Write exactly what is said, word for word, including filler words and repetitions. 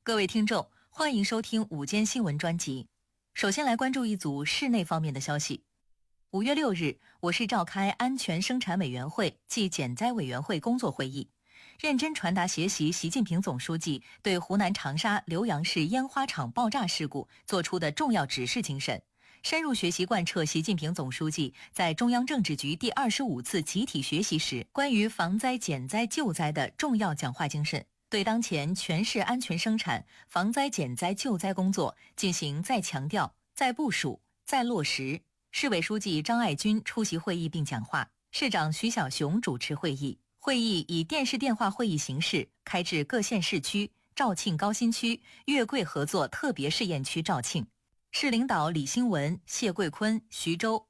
各位听众，欢迎收听午间新闻专辑。首先来关注一组室内方面的消息。五月六日，我市召开安全生产委员会暨减灾委员会工作会议，认真传达学习习近平总书记对湖南长沙浏阳市烟花厂爆炸事故作出的重要指示精神，深入学习贯彻习近平总书记在中央政治局第二十五次集体学习时关于防灾减灾救灾的重要讲话精神，对当前全市安全生产、防灾减灾救灾工作进行再强调、再部署、再落实。市委书记张爱军出席会议并讲话，市长徐小雄主持会议。会议以电视电话会议形式开至各县市区、肇庆高新区、粤桂合作特别试验区肇庆。市领导李兴文、谢桂坤、徐州、